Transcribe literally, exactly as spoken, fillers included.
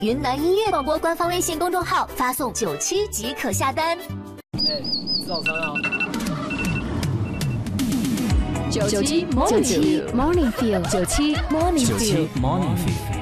云南音乐广播官方微信公众号发送九七即可下单。 哎，吃早餐啊！ 九七 Morning Feel，九七 Morning Feel，九七 Morning Feel。